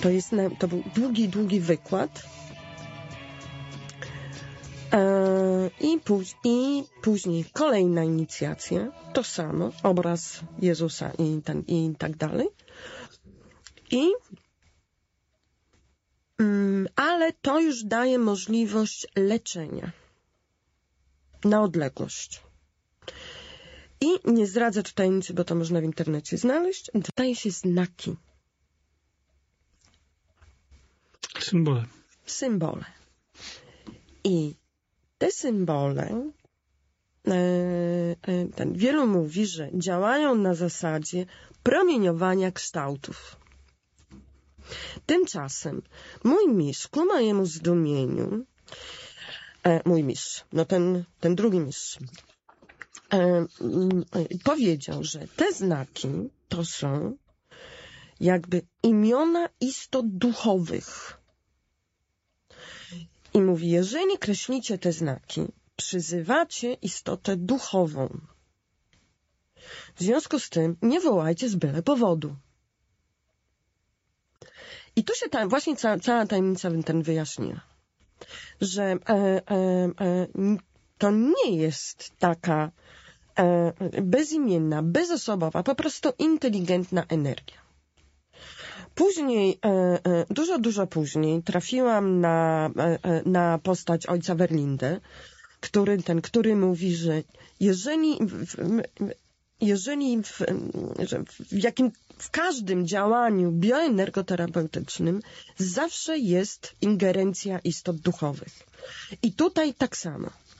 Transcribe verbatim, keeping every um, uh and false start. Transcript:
To, jest na, to był długi, długi wykład. E, i, póź, I później kolejna inicjacja. To samo. Obraz Jezusa i, ten, i tak dalej. I mm, ale to już daje możliwość leczenia na odległość. I nie zdradzę tutaj nic, bo to można w internecie znaleźć. Daje się znaki. Symbole. Symbole. I te symbole, e, e, ten, wielu mówi, że działają na zasadzie promieniowania kształtów. Tymczasem mój mistrz, ku mojemu zdumieniu, e, mój mistrz, no ten, ten drugi mistrz, e, e, powiedział, że te znaki to są jakby imiona istot duchowych. I mówi, jeżeli kreślicie te znaki, przyzywacie istotę duchową. W związku z tym nie wołajcie z byle powodu. I tu się ta, właśnie ca, cała tajemnica ten wyjaśniła, że e, e, e, to nie jest taka e, bezimienna, bezosobowa, po prostu inteligentna energia. Później, e, e, dużo, dużo później trafiłam na, e, na postać ojca Verlinde, który, ten, który mówi, że jeżeli, w, jeżeli w, że w, jakim, w każdym działaniu bioenergoterapeutycznym zawsze jest ingerencja istot duchowych. I tutaj tak samo.